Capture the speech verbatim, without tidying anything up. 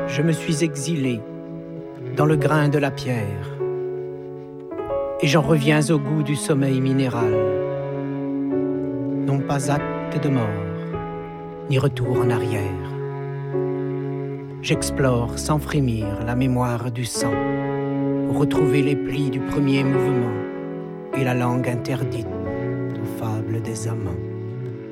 je me suis exilé dans le grain de la pierre, et j'en reviens au goût du sommeil minéral. Non pas acte de mort, ni retour en arrière. J'explore sans frémir la mémoire du sang, pour retrouver les plis du premier mouvement et la langue interdite aux fables des amants.